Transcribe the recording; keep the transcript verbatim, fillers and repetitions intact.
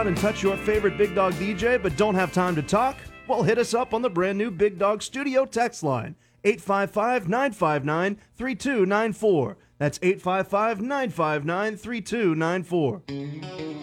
And touch your favorite Big Dog D J but don't have time to talk? Well, hit us up on the brand new Big Dog Studio text line, eight five five, nine five nine, three two nine four. That's eight five five, nine five nine, three two nine four.